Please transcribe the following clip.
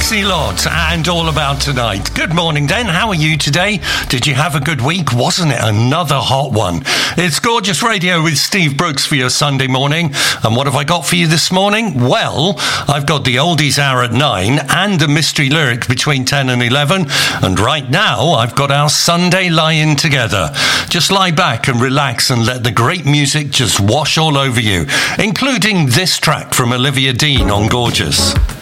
Tracy Lott and All About Tonight. Good morning, Den. How are you today? Did you have a good week? Wasn't it another hot one? It's Gorgeous Radio with Steve Brooks for your Sunday morning. And what have I got for you this morning? Well, I've got the Oldies Hour at 9 and a mystery lyric between 10 and 11. And right now, I've got our Sunday Lie-In Together. Just lie back and relax and let the great music just wash all over you, including this track from Olivia Dean on Gorgeous.